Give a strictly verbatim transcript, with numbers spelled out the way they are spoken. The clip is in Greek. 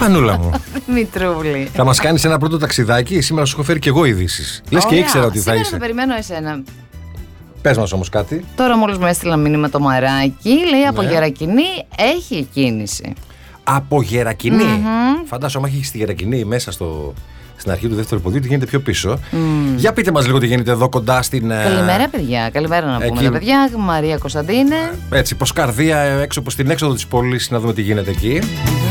Φανούλα μου. Δημητρούλη. Θα μας κάνεις ένα πρώτο ταξιδάκι. Σήμερα σου έχω φέρει και εγώ ειδήσεις. Λες και ήξερα ότι θα Σήμερα είσαι. θα περιμένω εσένα. Πες μας όμως κάτι. Τώρα μόλις μου έστειλα μήνυμα το Μαράκι, λέει από Ναι. Γερακινή έχει κίνηση. Από Γερακινή. Μμμ. Φαντάζομαι, έχει στη Γερακινή μέσα στο, στην αρχή του δεύτερου ποδιού, τι γίνεται πιο πίσω. Mm. Για πείτε μας λίγο τι γίνεται εδώ κοντά στην. Καλημέρα, παιδιά. Καλημέρα να πούμε εκεί. τα παιδιά. Μαρία Κωνσταντίνε. Έτσι, προς καρδία, έξω προς την έξοδο της πόλης, να δούμε τι γίνεται εκεί.